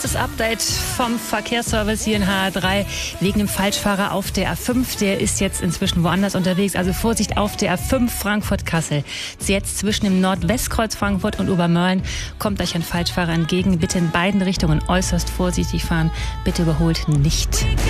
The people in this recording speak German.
Kurzes Update vom Verkehrsservice hier in HR3 wegen dem Falschfahrer auf der A5. Der ist jetzt inzwischen woanders unterwegs. Also Vorsicht auf der A5 Frankfurt-Kassel. Jetzt zwischen dem Nordwestkreuz Frankfurt und Obermörlen kommt euch ein Falschfahrer entgegen. Bitte in beiden Richtungen äußerst vorsichtig fahren. Bitte überholt nicht.